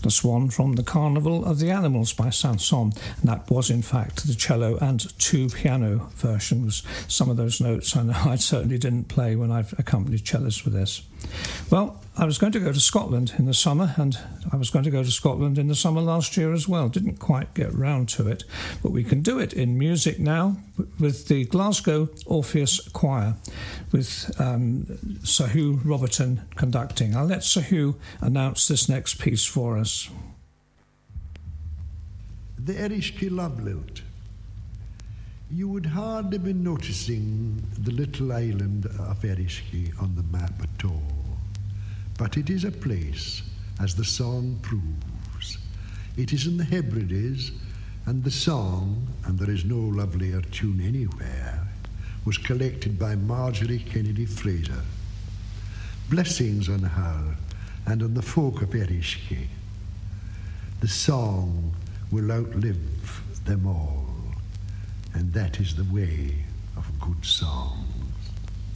The Swan from The Carnival of the Animals by Saint-Saëns, and that was in fact the cello and two piano versions. Some of those notes I know I certainly didn't play when I've accompanied cellists with this. Well, I was going to go to Scotland in the summer, and I was going to go to Scotland in the summer last year as well. Didn't quite get round to it, but we can do it in music now with the Glasgow Orpheus Choir, with Sir Hugh Roberton conducting. I'll let Sir Hugh announce this next piece for us. The Erishki Love Lilt. You would hardly be noticing the little island of Erishki on the map at all, but it is a place, as the song proves. It is in the Hebrides, and the song, and there is no lovelier tune anywhere, was collected by Marjorie Kennedy Fraser. Blessings on her and on the folk of Erishki. The song will outlive them all, and that is the way of good song.